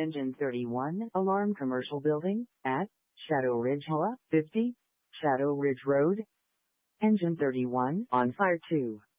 Engine 31, alarm commercial building, at Shadow Ridge Hilla, 50, Shadow Ridge Road. Engine 31, on fire 2.